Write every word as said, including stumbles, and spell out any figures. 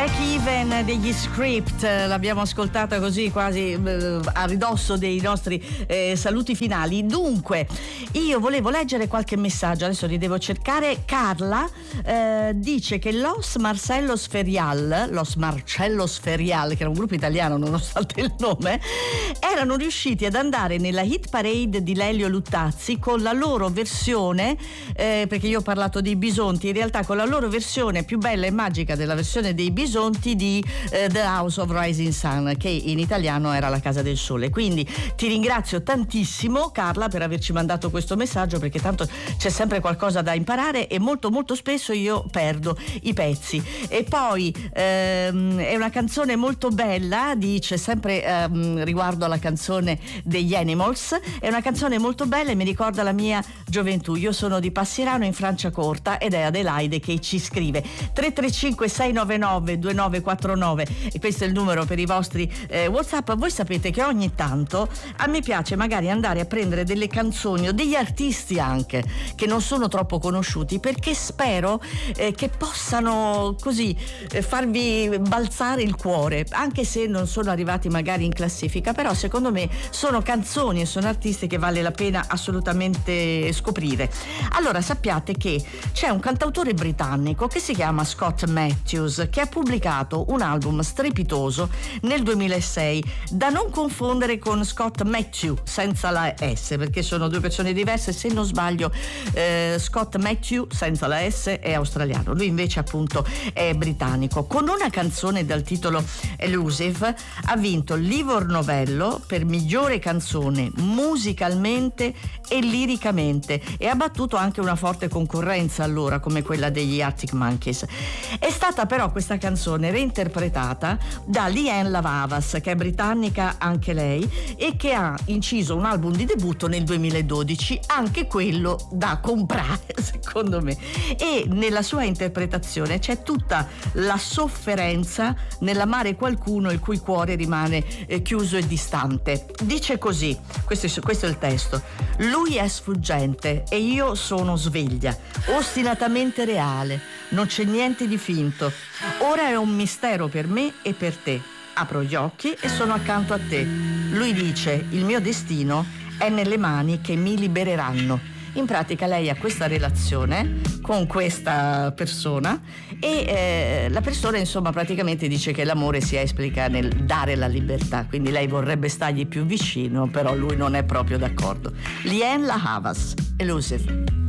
Break Even degli Script, l'abbiamo ascoltata così quasi eh, a ridosso dei nostri eh, saluti finali. Dunque, io volevo leggere qualche messaggio, adesso li devo cercare. Carla eh, dice che Los Marcellos Ferial, Los Marcellos Ferial, che era un gruppo italiano nonostante il nome, erano riusciti ad andare nella hit parade di Lelio Luttazzi con la loro versione, eh, perché io ho parlato dei Bisonti, in realtà con la loro versione più bella e magica della versione dei Bisonti di eh, The House of Rising Sun, che in italiano era La Casa del Sole. Quindi ti ringrazio tantissimo, Carla, per averci mandato questo messaggio, perché tanto c'è sempre qualcosa da imparare e molto molto spesso io perdo i pezzi. E poi ehm, è una canzone molto bella, dice sempre ehm, riguardo alla canzone degli Animals, è una canzone molto bella e mi ricorda la mia gioventù. Io sono di Passirano in Franciacorta ed è Adelaide che ci scrive. Tre tre cinque sei nove nove due nove quattro nove, e questo è il numero per i vostri eh, WhatsApp. Voi sapete che ogni tanto a me piace magari andare a prendere delle canzoni o degli artisti anche che non sono troppo conosciuti, perché spero eh, che possano così eh, farvi balzare il cuore, anche se non sono arrivati magari in classifica, però secondo me sono canzoni e sono artisti che vale la pena assolutamente scoprire. Allora, sappiate che c'è un cantautore britannico che si chiama Scott Matthews, che ha pubblicato un album strepitoso nel duemilasei, da non confondere con Scott Matthew senza la S, perché sono due persone diverse. Se non sbaglio eh, Scott Matthew senza la S è australiano, lui invece appunto è britannico. Con una canzone dal titolo Elusive ha vinto l'Ivor Novello per migliore canzone musicalmente e liricamente, e ha battuto anche una forte concorrenza allora come quella degli Arctic Monkeys. È stata però questa canzone reinterpretata da Lianne La Havas, che è britannica anche lei e che ha inciso un album di debutto nel duemiladodici, anche quello da comprare secondo me, e nella sua interpretazione c'è tutta la sofferenza nell'amare qualcuno il cui cuore rimane eh, chiuso e distante. Dice così, questo è, questo è il testo: lui è sfuggente e io sono sveglia, ostinatamente reale, non c'è niente di finto. Ora è un mistero per me e per te. Apro gli occhi e sono accanto a te. Lui dice: il mio destino è nelle mani che mi libereranno. In pratica lei ha questa relazione con questa persona e eh, la persona insomma praticamente dice che l'amore si esplica nel dare la libertà, quindi lei vorrebbe stargli più vicino, però lui non è proprio d'accordo. Lianne La Havas, Elusive.